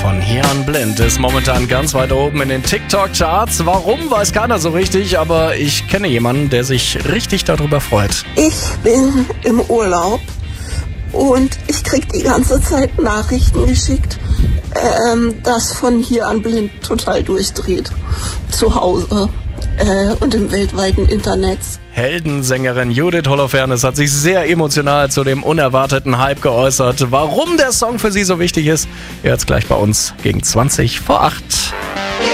von Hier an Blind ist momentan ganz weit oben in den TikTok-Charts. Warum, weiß keiner so richtig, aber ich kenne jemanden, der sich richtig darüber freut. Ich bin im Urlaub und ich krieg die ganze Zeit Nachrichten geschickt, dass von Hier an Blind total durchdreht. Zu Hause und im weltweiten Internet. Heldensängerin Judith Holofernes hat sich sehr emotional zu dem unerwarteten Hype geäußert. Warum der Song für sie so wichtig ist, hört's gleich bei uns gegen 20 vor 8.